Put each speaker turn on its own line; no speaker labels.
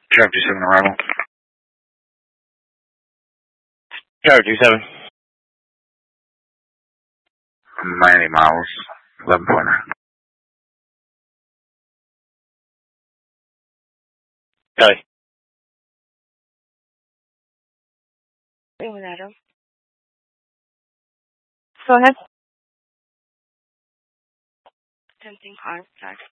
Track 27 arrival.
Tower 27.
90 miles, 11 pointer.
Kelly.
Wait with Adam. Go ahead. Attempting contact.